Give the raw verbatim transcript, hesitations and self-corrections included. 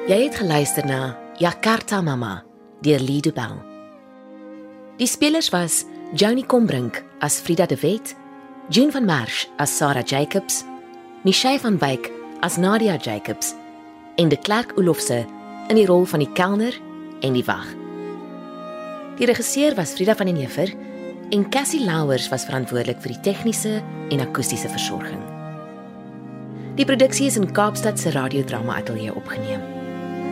Jy het geluister na Jakarta Mama deur Lido Bell. Die spelers was Joni Combrink as Frida de Wet, June van Marsh as Sarah Jacobs, Michelle van Wyk as Nadia Jacobs en de Klerk Olofse in die rol van die kelner en die wag. Die regisseur was Frida van den Heever en Cassie Lauwers was verantwoordelik vir die tegniese en akoestiese versorging. Die produksie is in Kaapstad se radiodrama ateljee opgeneem.